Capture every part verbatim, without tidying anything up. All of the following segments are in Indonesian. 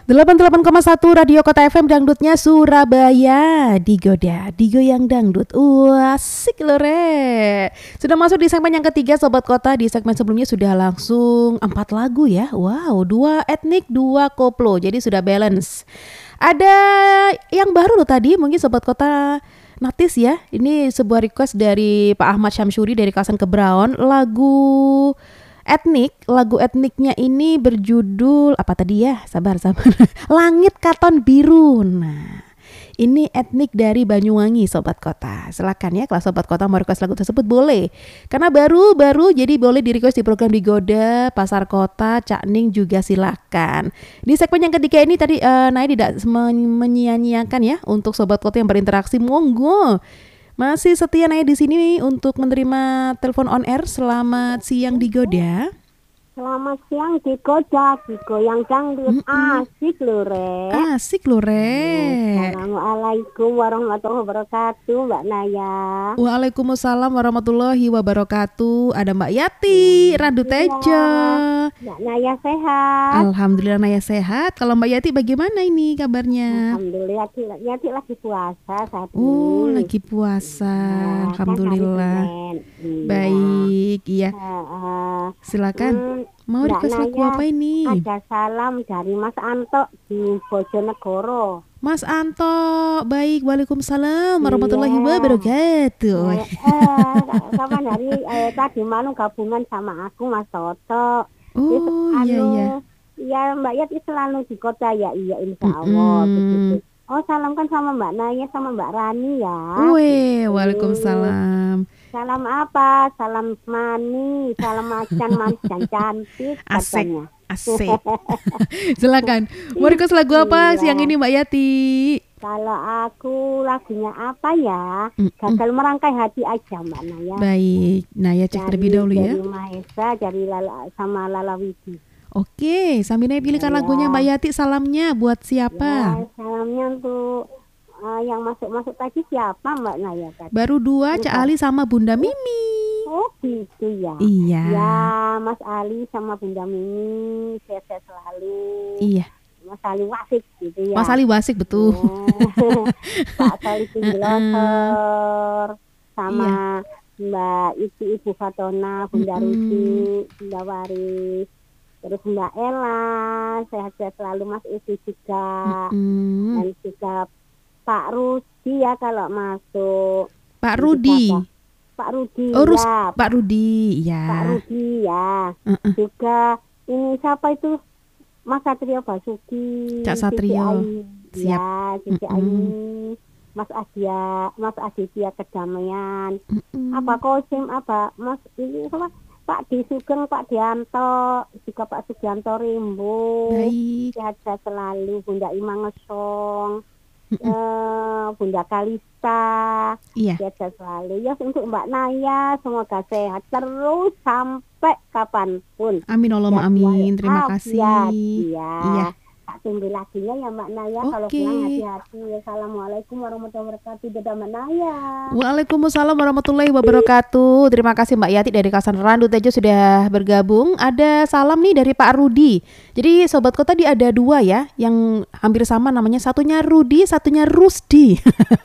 delapan puluh delapan koma satu Radio Kota F M Dangdutnya Surabaya. Digoda, digoyang dangdut. Wah, asik loh re. Sudah masuk di segmen yang ketiga Sobat Kota. Di segmen sebelumnya sudah langsung empat lagu ya. Wow, dua etnik, dua koplo. Jadi sudah balance. Ada yang baru loh tadi, mungkin Sobat Kota notice ya. Ini sebuah request dari Pak Ahmad Syamsuri dari kawasan Kebraon. Lagu etnik, lagu etniknya ini berjudul apa tadi ya? Sabar, sabar. Langit Katon Biru. Nah, ini etnik dari Banyuwangi Sobat Kota. Silakan ya kalau Sobat Kota mau request lagu tersebut boleh. Karena baru-baru jadi boleh di request di program Digoda, Pasar Kota, Cak Ning juga silakan. Di segmen yang ketiga ini tadi uh, Naya tidak menyia-nyiakan ya untuk Sobat Kota yang berinteraksi. Monggo. Masih setia Naya di sini untuk menerima telepon on air. Selamat siang Digoda. Selamat siang Digoda, digoyang dangdut. Asik lho re. Asik lho re. Assalamualaikum warahmatullahi wabarakatuh Mbak Naya. Waalaikumsalam warahmatullahi wabarakatuh. Ada Mbak Yati Randu Tejo. Mbak Naya sehat? Alhamdulillah Naya sehat. Kalau Mbak Yati bagaimana ini kabarnya? Alhamdulillah Yati lagi puasa saat ini. Oh lagi puasa. Nah, Alhamdulillah kan baik iya. Uh, Silakan hmm, mau request lagu apa ini? Ada salam dari Mas Anto di Bojonegoro. Mas Anto, baik. Waalaikumsalam warahmatullahi iya. wabarakatuh. Eh, eh, kapan hari eh, tadi malam gabungan sama aku Mas Toto. Oh itu, iya anu, iya. Ya Mbak Yati selalu di kota ya, iya insya Allah. Mm-hmm. Begitu. Oh salamkan sama Mbak Naya sama Mbak Rani ya. Weh, waalaikumsalam. Salam apa? Salam mani, salam macan manis dan cantik. Asik, katanya. asik. Silakan. Mau request lagu apa siang ini Mbak Yati? Kalau aku lagunya apa ya? Mm-mm. Gagal Merangkai Hati aja Mbak Naya. Baik, Naya cek terlebih dahulu ya. Dari Mahesa, dari Lala, sama Lala Widi. Oke, sambil Naya pilihkan ya. Lagunya Mbak Yati. Salamnya buat siapa? Ya, salamnya untuk uh, yang masuk-masuk tadi siapa Mbak Naya tadi? Baru dua, Cak Ali sama Bunda Mimi. Oh gitu ya. Iya. Ya Mas Ali sama Bunda Mimi sehat selalu. Iya. Mas Ali Wasik gitu ya. Mas Ali Wasik betul. Ya. Pak Sali Tinggilotor sama iya. Mbak Ibu Ibu Fatona, Bunda mm-hmm. Rusi, Bunda Waris. Terus Mbak Ella, sehat-sehat selalu Mas Isi juga. Mm-hmm. Dan juga Pak Rudi ya kalau masuk. Pak Rudi. Pak Rudi oh, Rus- ya. Pak Rudi ya. Pak Rudi ya. Uh-uh. Juga ini siapa itu? Mas Satrio Basuki. Cak Satrio. Siap. Ya, Cici mm-hmm. Ayu. Mas Adia, Mas Aditya Kedamaian. Mm-hmm. Apa Kosim apa? Mas ini apa? Pak Di Sugeng, Pak Dianto, juga Pak Sugianto Rimbo, sehat-sehat selalu, Bunda Ima Ngesong, uh, Bunda Kalista, iya. sehat-sehat selalu. Ya untuk Mbak Naya, semoga sehat terus sampai kapanpun. Amin Allahumma amin. Terima kasih. Iya. iya. Tak tunggu laginya ya Mbak Naya. Okay. Kalau pulang hati-hati. Assalamualaikum warahmatullahi wabarakatuh. Dadah Mbak Naya. Waalaikumsalam warahmatullahi wabarakatuh. Terima kasih Mbak Yati dari kawasan Randu Tejo sudah bergabung. Ada salam nih dari Pak Rudi. Jadi Sobat Kota di ada dua ya, yang hampir sama namanya. Satunya Rudi, satunya Rusdi.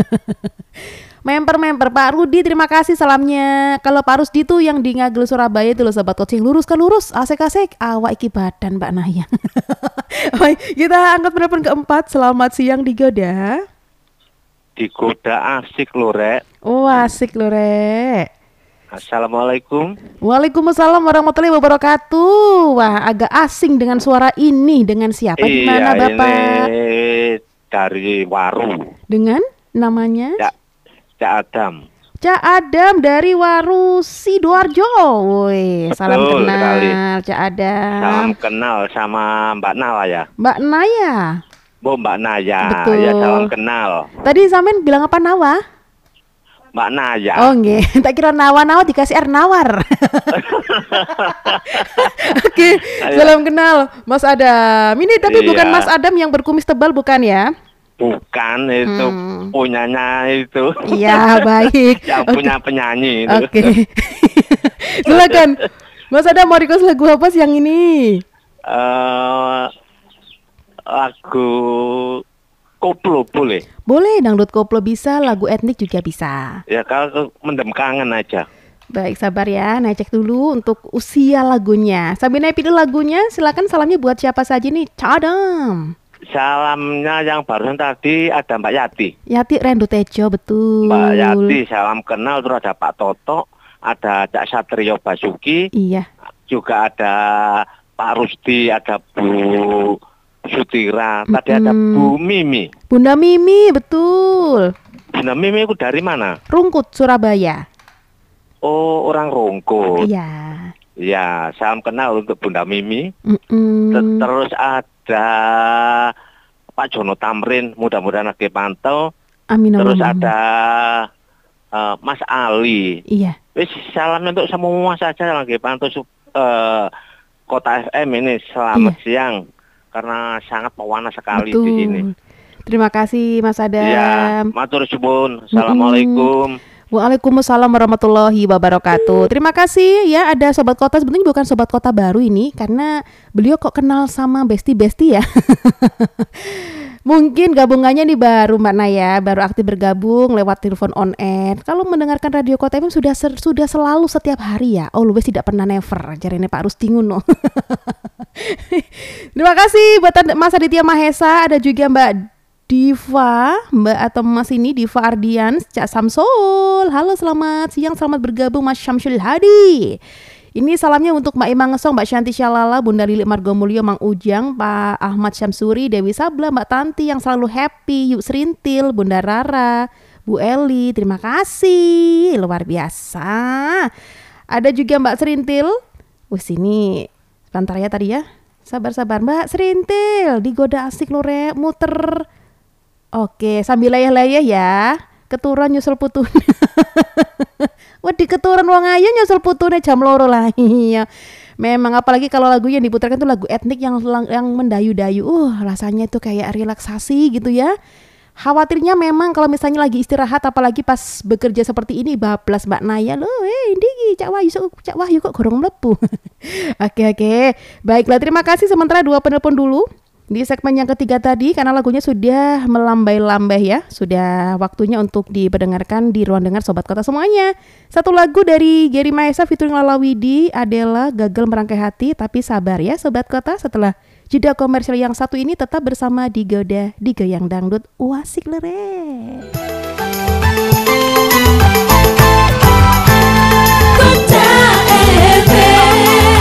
Memper-memper Pak Rudi, terima kasih salamnya. Kalau Pak Rusdi tuh yang di Ngagel Surabaya itu loh Sobat Coaching, lurus kan lurus, asik-asik, awak iki badan Mbak Naya. Baik, kita angkat telepon keempat. Selamat siang Digoda. Digoda asik lho Rek. Oh asik lho Rek. Assalamualaikum. Waalaikumsalam warahmatullahi wabarakatuh. Wah agak asing dengan suara ini. Dengan siapa? Iya, di mana Bapak? Ini dari Waru. Dengan namanya? Ya. Cak Adam. Cak Adam dari Waru Sidoarjo. Woi, salam Betul, kenal sekali. Cak Adam. Salam kenal sama Mbak Nala ya. Mbak Naya. Bu Mbak Naya. Betul. Ya salam kenal. Tadi sampean bilang apa Nawa? Mbak Naya. Oh nggih, tak kira Nawa-nawa dikasih air nawar. Oke, salam kenal Mas Adam. Ini tapi iya. bukan Mas Adam yang berkumis tebal bukan ya? Bukan, itu hmm. punyanya itu. Iya, baik. Yang okay. punya penyanyi itu. Oke. Okay. Silakan. Mas Adam mau request lagu apa siang ini? Uh, lagu koplo boleh? Boleh, dangdut koplo bisa, lagu etnik juga bisa. Ya kalau mendem kangen aja. Baik, sabar ya. Nah, cek dulu untuk usia lagunya. Sambil naik pilih lagunya, silakan salamnya buat siapa saja nih, Cak Adam. Salamnya yang barusan tadi ada Mbak Yati. Yati Rendu Tejo, betul. Mbak Yati, salam kenal. Terus ada Pak Toto, ada Cak Satrio Basuki. Iya. Juga ada Pak Rusdi, ada Bu Sutira, tadi mm-hmm. ada Bu Mimi. Bunda Mimi, betul. Bunda Mimi itu dari mana? Rungkut, Surabaya. Oh, orang Rungkut. Iya. Ya, salam kenal untuk Bunda Mimi. Mm-mm. Terus ada Pak Jono Tamrin, mudah-mudahan lagi pantau. Amin. Terus amin. ada uh, Mas Ali. Iya. Wis salam untuk semua saja yang lagi pantau uh, Kota F M ini. Selamat iya. siang. Karena sangat pewarna sekali betul. Di sini. Terima kasih Mas Adam. Ya, matur suwun. Assalamualaikum. Mm-mm. Waalaikumsalam warahmatullahi wabarakatuh. Terima kasih ya, ada Sobat Kota. Sebenarnya bukan Sobat Kota baru ini, karena beliau kok kenal sama Besti-Besti ya. Mungkin gabungannya nih baru Mbak Naya, baru aktif bergabung lewat telepon on air. Kalau mendengarkan Radio Kota F M sudah ser, sudah selalu setiap hari ya. Always, tidak pernah never. Jarene Pak Rusti ngono. Terima kasih buat Mas Aditya Mahesa, ada juga Mbak Diva, Mbak atau Mas ini Diva Ardian, Cak Samsul. Halo, selamat siang, selamat bergabung Mas Syamsul Hadi. Ini salamnya untuk Mbak Imang Ngesong, Mbak Shanti Syalala, Bunda Lili Margomulyo, Mang Ujang, Pak Ahmad Syamsuri, Dewi Sabla, Mbak Tanti yang selalu happy, Yuk Serintil, Bunda Rara, Bu Eli. Terima kasih, luar biasa. Ada juga Mbak Serintil. Wih, sini sebentar ya tadi ya. Sabar-sabar Mbak Serintil, digoda asik lore, muter. Oke, sambil layah-layah ya. Keturunan nyusul putune. Waduh, keturunan wong ayu nyusul putune jam loro lah. Iya. Memang apalagi kalau lagunya yang diputarkan itu lagu etnik yang yang mendayu-dayu. Uh, rasanya itu kayak relaksasi gitu ya. Khawatirnya memang kalau misalnya lagi istirahat, apalagi pas bekerja seperti ini, bablas Mbak Naya loh, eh ini Cak Wahyu, Cak Wahyu kok gorong mlebu. Oke oke, baiklah, terima kasih. Sementara dua penelpon dulu di segmen yang ketiga tadi, karena lagunya sudah melambai-lambai ya, sudah waktunya untuk diperdengarkan di ruang dengar Sobat Kota semuanya. Satu lagu dari Gary Mahesa featuring Lala Widi adalah Gagal Merangkai Hati. Tapi sabar ya Sobat Kota, setelah jeda komersial yang satu ini tetap bersama Digoda, Digoyang Dangdut, wasik lere. Kota F M.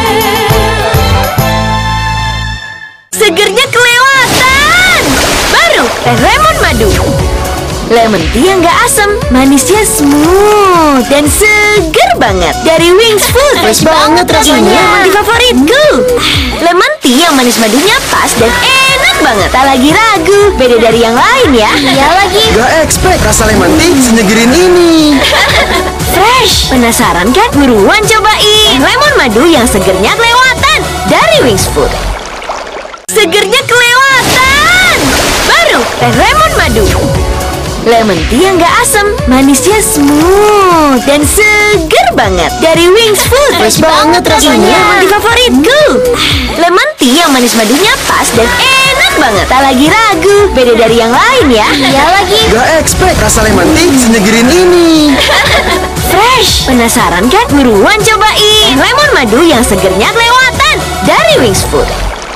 Segernya kelewatan. Baru teh lemon madu. Lemon tea yang gak asam, manisnya smooth dan seger banget. Dari Wings Food, fresh banget rasanya. Di favoritku. Lemon tea yang manis madunya pas dan enak banget. Tak lagi ragu, beda dari yang lain ya. Iya lagi. Gak expect rasa lemon tea senyegerin ini. Fresh, penasaran kan? Buruan cobain lemon madu yang segernya kelewatan dari Wings Food. Segernya kelewatan. Baru teh lemon madu. Lemon tea yang gak asam, manisnya smooth dan seger banget. Dari Wings Food, fresh banget rasanya. Di favoritku. Lemon tea yang manis madunya pas dan enak banget. Tak lagi ragu, beda dari yang lain ya. Iya lagi. Gak expect rasa lemon tea senyegerin ini. Fresh, penasaran kan? Buruan cobain lemon madu yang segernya kelewatan dari Wings Food.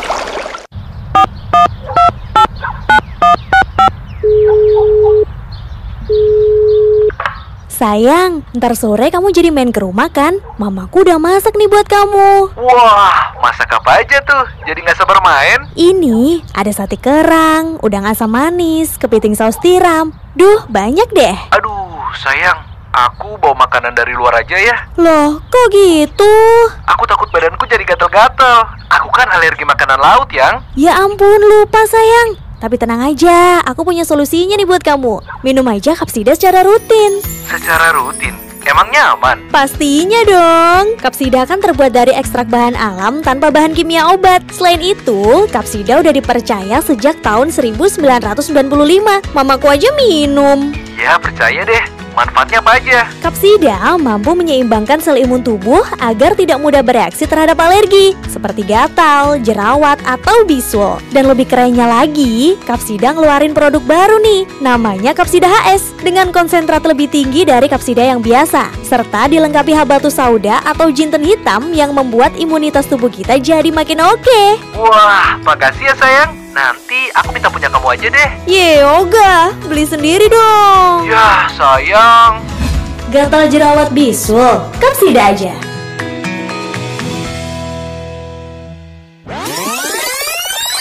Sayang, ntar sore kamu jadi main ke rumah kan? Mamaku udah masak nih buat kamu. Wah, masak apa aja tuh? Jadi gak sabar main? Ini ada sate kerang, udang asam manis, kepiting saus tiram. Duh, banyak deh. Aduh, sayang, aku bawa makanan dari luar aja ya. Loh, kok gitu? Aku takut badanku jadi gatel-gatel. Aku kan alergi makanan laut, yang. Ya ampun, lupa sayang. Tapi tenang aja, aku punya solusinya nih buat kamu. Minum aja Kapsida secara rutin. Secara rutin? Emangnya aman? Pastinya dong. Kapsida kan terbuat dari ekstrak bahan alam tanpa bahan kimia obat. Selain itu, Kapsida udah dipercaya sejak tahun seribu sembilan ratus sembilan puluh lima. Mamaku aja minum. Ya, percaya deh. Manfaatnya apa aja? Kapsida mampu menyeimbangkan sel imun tubuh agar tidak mudah bereaksi terhadap alergi, seperti gatal, jerawat, atau bisul. Dan lebih kerennya lagi, Kapsida ngeluarin produk baru nih, namanya Kapsida H S, dengan konsentrat lebih tinggi dari Kapsida yang biasa, serta dilengkapi habatus sauda atau jinten hitam yang membuat imunitas tubuh kita jadi makin oke. Wah, makasih ya sayang. Nanti aku minta punya kamu aja deh. Ye, Oga, beli sendiri dong. Yah, sayang. Gatal jerawat bisul, Kapsida aja.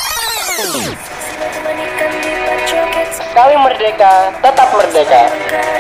Kami merdeka, tetap merdeka.